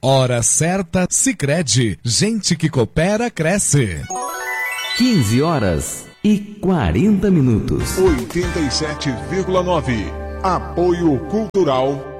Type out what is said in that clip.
Hora certa, Sicredi. Gente que coopera, cresce. 15h40. 87,9. Apoio Cultural